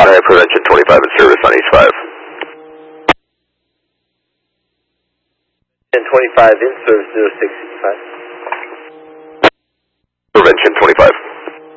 Prevention 25 in service on East 5. And 25 in service 0665. Prevention 25.